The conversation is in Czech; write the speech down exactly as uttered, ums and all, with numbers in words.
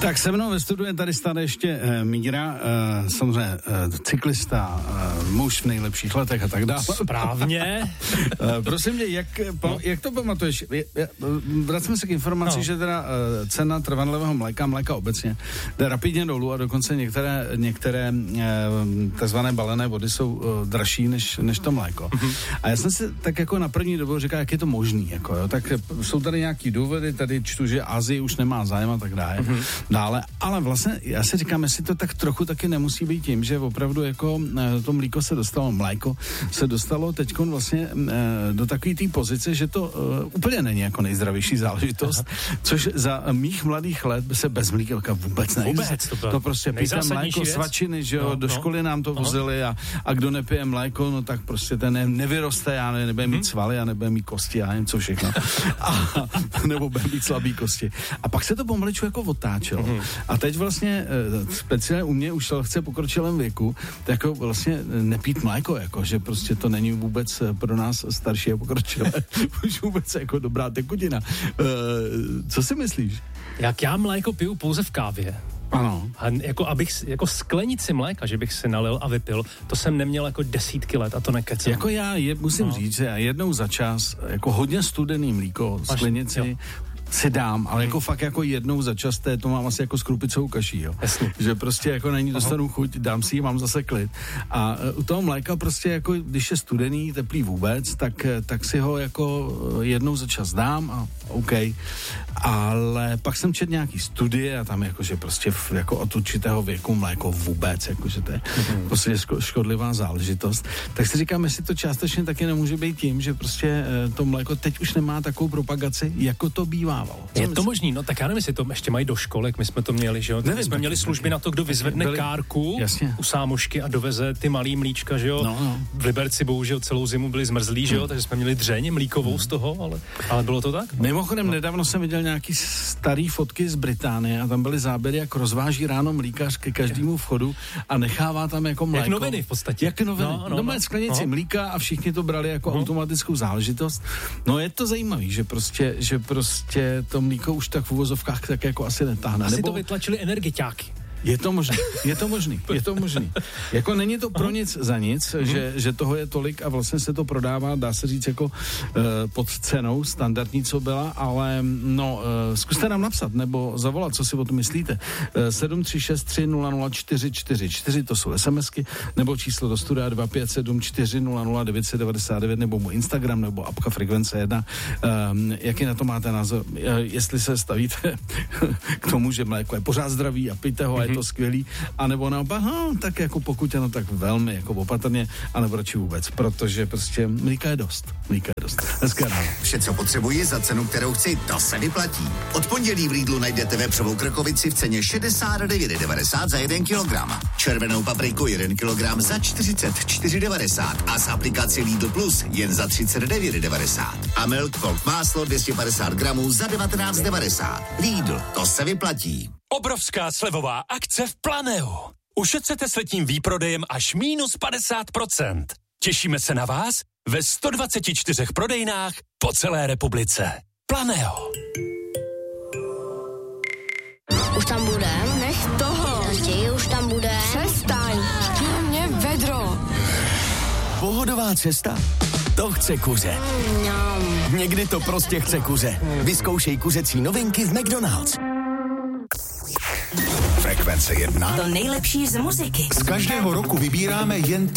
Tak se mnou ve studiu je tady stále ještě uh, Míra, uh, samozřejmě uh, cyklista, uh, muž v nejlepších letech a tak dále. Správně. uh, prosím tě, jak, no. jak to pamatuješ? Vracíme se k informaci, no. že teda uh, cena trvanlivého mléka, mléka obecně, jde rapidně dolů a dokonce některé, některé uh, takzvané balené vody jsou uh, dražší než, než to mléko. Mm-hmm. A já jsem si tak jako na první dobu říkal, jak je to možný, jako jo, tak jsou tady nějaký důvody, tady čtu, že Asie už nemá zájem a tak dále. Mm-hmm. dále, ale vlastně já si říkám, jestli to tak trochu taky nemusí být tím, že opravdu jako to mlíko se dostalo, mléko se dostalo teďkon vlastně do takové té pozice, že to uh, úplně není jako nejzdravější záležitost, Aha. což za mých mladých let by se bez mlíka vůbec nejde. To, to prostě píte mléko, svačiny, že jo, no, do no. školy nám to vozili a, a kdo nepije mléko, no tak prostě ten ne, nevyroste, já ne, nebude mít hmm. svaly, já nebude mít kosti, já nevím co všechno. A, nebo bude mít slabý kosti. A pak se to pomaličku jako otáčelo. Hmm. A teď vlastně speciálně u mě už v lehce pokročilém věku, tak jako vlastně nepít mléko, jako, že prostě to není vůbec pro nás starší a pokročilé už vůbec jako dobrá tekutina. Uh, co si myslíš? Jak já mléko piju pouze v kávě. Ano. A jako abych, jako sklenici mléka, že bych si nalil a vypil, to jsem neměl jako desítky let a to nekecám. Jako já je, musím no. říct, že já jednou za čas, jako hodně studený mlíko, sklenici, jo. si dám, ale jako hmm. fakt jako jednou za čas, to mám asi jako s krupicovou kaší, jo. Jasně. Že prostě jako není dostanu chuť, dám si ji, mám zase klid. A u toho mléka prostě jako, když je studený, teplý vůbec, tak, tak si ho jako jednou za čas dám a OK. Ale pak jsem četl nějaký studie a tam jako, že prostě v, jako od určitého věku mléko vůbec, jako, že to je hmm. prostě škodlivá záležitost. Tak si říkám, jestli to částečně taky nemůže být tím, že prostě to mléko teď už nemá takovou propagaci, jako to bývá. Co je to možný, no tak já nevím, jestli to ještě mají do školek, my jsme to měli, že jo? Nevím, my jsme měli služby na to, kdo vyzvedne byli, kárku jasně. u sámošky a doveze ty malý mlíčka, že jo? No, no. V Liberci bohužel celou zimu byli zmrzlí, že jo? Takže jsme měli dřeň mlíkovou hmm. z toho, ale, ale bylo to tak? Mimochodem, no. nedávno jsem viděl nějaký starý fotky z Británie a tam byly záběry, jak rozváží ráno mlíkař ke každému vchodu a nechává tam jako mléko. Jak noviny v podstatě. Jak noviny. No, no, no, sklenici no. mlíka a všichni to brali jako no. automatickou záležitost. No je to zajímavý, že prostě, že prostě to mlíko už tak v uvozovkách tak jako asi netáhne. Asi Nebo... to vytlačili energiťáky. Je to možný, je to možný, je to možný. Jako není to pro nic za nic, uh-huh. že, že toho je tolik a vlastně se to prodává, dá se říct jako uh, pod cenou standardní, co byla, ale no, uh, zkuste nám napsat nebo zavolat, co si o tom myslíte. Uh, sedm tři šest tři nula nula čtyři čtyři čtyři, to jsou SMSky, nebo číslo do studia dva pět sedm čtyři nula nula devět set devadesát devět, nebo můj Instagram, nebo apka Frekvence jedna. Uh, jaký na to máte názor? Uh, jestli se stavíte k tomu, že mléko je pořád zdravý a pijte ho, mm-hmm. to skvělý, anebo naopak, no, tak jako pokud ano, tak velmi jako opatrně, anebo radši vůbec, protože prostě mlíka je dost. Mlíka je dost. Dneska ráno. Vše, co potřebuji za cenu, kterou chci, to se vyplatí. Od pondělí v Lidlu najdete vepřovou krkovici v ceně šedesát devět devadesát za jeden kilogram. Červenou papriku jeden kilogram za čtyřicet čtyři devadesát a z aplikaci Lidl Plus jen za třicet devět devadesát. A Milk Gold máslo dvě stě padesát gramů za devatenáct devadesát. Lidl, to se vyplatí. Obrovská slevová akce v Planeu. Ušetřete s letním výprodejem až mínus padesát procent. Těšíme se na vás ve sto dvacet čtyři prodejnách po celé republice. Planeo. Už tam budem? Nech toho. Raději už tam budem. Přestaň. Mě vedro. Pohodová cesta? To chce kuře. Mm, Někdy to prostě chce kuře. Vyzkoušej kuřecí novinky v McDonald's. Frekvence jedna. To nejlepší z muziky. Z každého roku vybíráme jen